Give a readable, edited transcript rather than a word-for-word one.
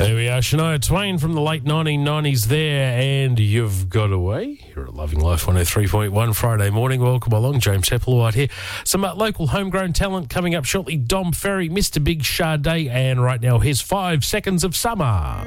There we are, Shania Twain from the late 1990s there, and You've Got Away. You're at Loving Life 103.1 Friday morning. Welcome along, James Hepplewhite here. Some local homegrown talent coming up shortly. Dom Ferry, Mr. Big Sade, and right now here's 5 Seconds of Summer.